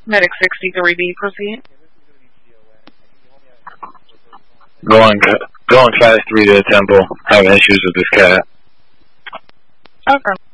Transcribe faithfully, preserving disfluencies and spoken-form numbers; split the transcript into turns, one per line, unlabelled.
Medic sixty-three B, proceed.
Going, going class three to the temple. Having issues with this cat.
Okay.